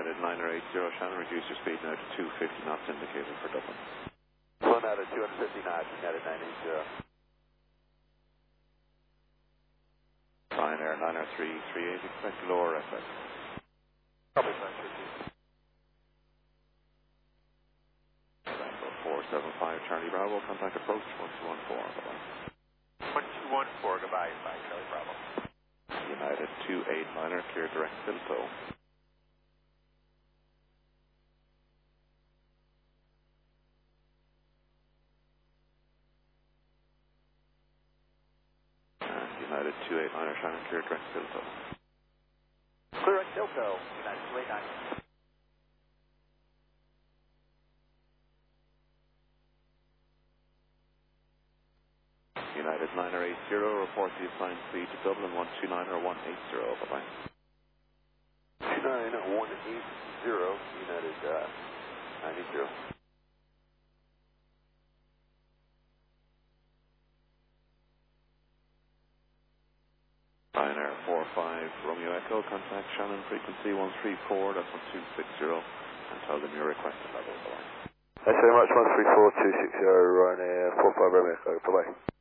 United 980 Shannon, reduce your speed now to 250 knots indicated for Dublin. Flown out at 250 knots, United 980. Ryanair 90338, expect lower FX. Copy, flight 50. Bravo 475 Charlie Bravo, contact approach 1214, bye-bye. 1214, goodbye, bye, Charlie Bravo. United 289er, clear direct Bilto. And United 289er, Shannon, clear direct Bilto. Clear at Bilto, United 289. United 980, report the assigned speed to Dublin 129 or 180, bye-bye. 29180, United 980. Ryanair 45 Romeo Echo, contact Shannon frequency 134, that's 1260, and tell them your requested level, bye-bye. Thanks very much, 134260, Ryanair 45 Romeo Echo, bye-bye.